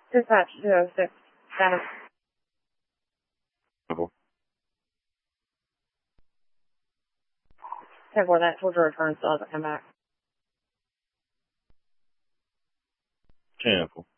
Dispatch 206. Status. Level. 10-4, that told you return still hasn't come back. 10-4.